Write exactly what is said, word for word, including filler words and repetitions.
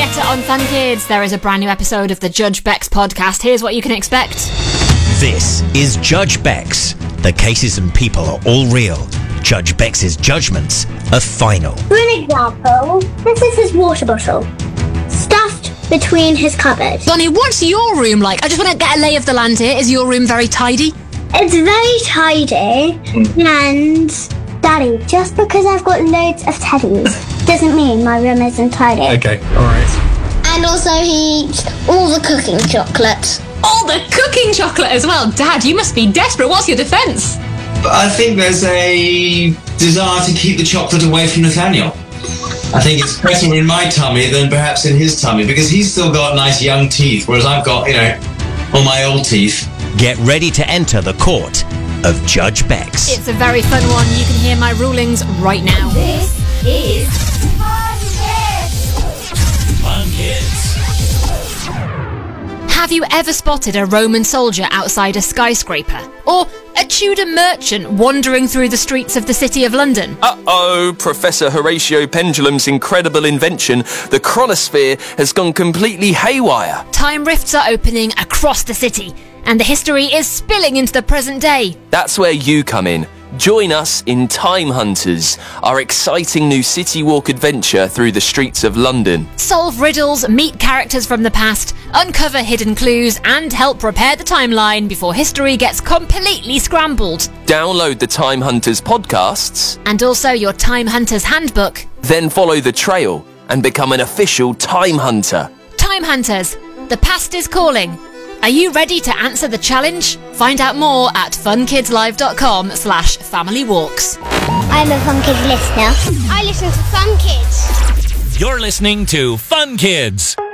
Later on Fun Kids, there is a brand new episode of the Judge Bex podcast. Here's what you can expect. This is Judge Bex. The cases and people are all real. Judge Bex's judgments are final. For an example, this is his water bottle, stuffed between his cupboards. Donnie, what's your room like? I just want to get a lay of the land here. Is your room very tidy? It's very tidy, and Daddy, just because I've got loads of teddies doesn't mean my room isn't tidy. Okay, alright. And also he eats all the cooking chocolates. All the cooking chocolate as well. Dad, you must be desperate. What's your defence? But I think there's a desire to keep the chocolate away from Nathaniel. I think it's better in my tummy than perhaps in his tummy, because he's still got nice young teeth, whereas I've got, you know, all my old teeth. Get ready to enter the court of Judge Bex. It's a very fun one. You can hear my rulings right now. This is Fun Kids. Fun Kids. Have you ever spotted a Roman soldier outside a skyscraper? Or a Tudor merchant wandering through the streets of the City of London? Uh-oh, Professor Horatio Pendulum's incredible invention, the chronosphere, has gone completely haywire. Time rifts are opening across the city, and the history is spilling into the present day. That's where you come in. Join us in Time Hunters, our exciting new city walk adventure through the streets of London. Solve riddles, meet characters from the past, uncover hidden clues, and help prepare the timeline before history gets completely scrambled. Download the Time Hunters podcasts, and also your Time Hunters handbook. Then follow the trail and become an official Time Hunter. Time Hunters, the past is calling. Are you ready to answer the challenge? Find out more at funkidslive.com slash familywalks. I'm a Fun Kids listener. I listen to Fun Kids. You're listening to Fun Kids.